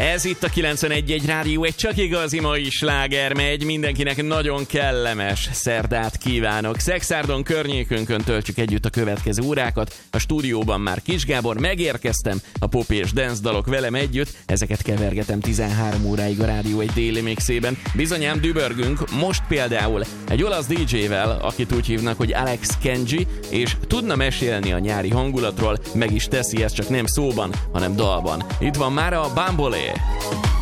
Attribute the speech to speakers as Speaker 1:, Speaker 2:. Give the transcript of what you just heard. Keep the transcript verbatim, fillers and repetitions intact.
Speaker 1: Ez itt a kilencvenegy egy Rádió, egy csak igazi mai sláger megy. Mindenkinek nagyon kellemes szerdát kívánok. Szexárdon környékünkön töltjük együtt a következő órákat. A stúdióban már Kis Gábor, megérkeztem, a pop és dance dalok velem együtt. Ezeket kevergetem tizenhárom óráig a Rádió egy déli mixében. Bizonyám dübörgünk, most például egy olasz dé dzsével, akit úgy hívnak, hogy Alex Kenji, és tudna mesélni a nyári hangulatról, meg is teszi ezt, csak nem szóban, hanem dalban. Itt van már a Bambolé.